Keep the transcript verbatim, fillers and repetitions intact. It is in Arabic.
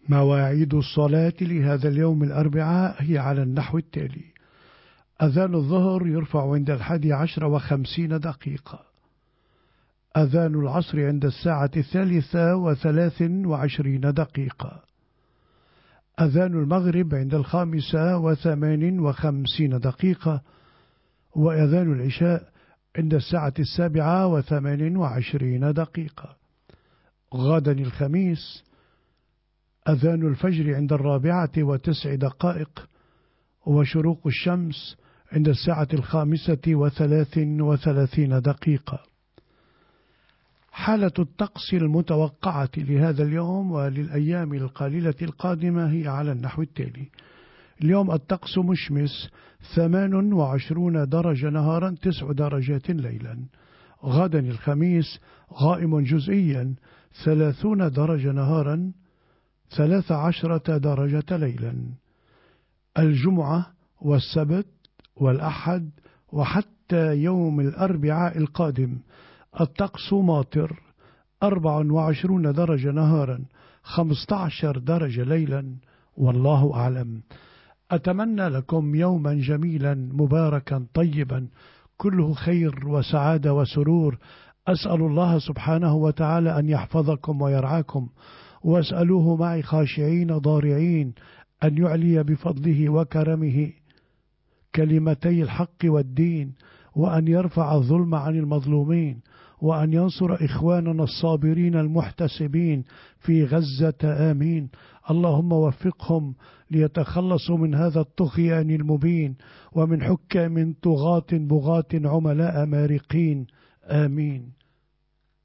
مواعيد الصلاة لهذا اليوم الأربعاء هي على النحو التالي: أذان الظهر يرفع عند الحادي عشر وخمسين دقيقة، أذان العصر عند الساعة الثالثة وثلاث وعشرين دقيقة، أذان المغرب عند الخامسة وثمان وخمسين دقيقة، وأذان العشاء عند الساعة السابعة وثمان وعشرين دقيقة. غدا الخميس أذان الفجر عند الرابعة وتسع دقائق، وشروق الشمس عند الساعة الخامسة وثلاث وثلاثين دقيقة. حالة الطقس المتوقعة لهذا اليوم وللأيام القليلة القادمة هي على النحو التالي: اليوم الطقس مشمس ثمان وعشرون درجة نهارا، تسع درجات ليلا. غدا الخميس غائم جزئيا ثلاثون درجة نهارا، ثلاث عشرة درجة ليلا. الجمعة والسبت والأحد وحتى يوم الأربعاء القادم الطقس ماطر، أربع وعشرون درجة نهارا، خمسة عشر درجة ليلا، والله أعلم. أتمنى لكم يوما جميلا مباركا طيبا كله خير وسعادة وسرور. أسأل الله سبحانه وتعالى أن يحفظكم ويرعاكم، واسألوه معي خاشعين ضارعين أن يعلي بفضله وكرمه كلمتي الحق والدين، وأن يرفع الظلم عن المظلومين، وأن ينصر إخواننا الصابرين المحتسبين في غزة، آمين. اللهم وفقهم ليتخلصوا من هذا الطغيان المبين ومن حكام طغاة بغاة عملاء مارقين، آمين.